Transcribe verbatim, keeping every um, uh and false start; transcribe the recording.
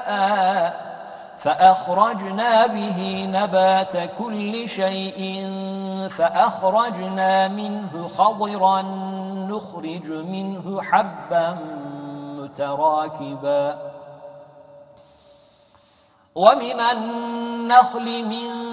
فأخرجنا به نبات كل شيء فأخرجنا منه خضرا نخرج منه حبا متراكبا ومن النخل من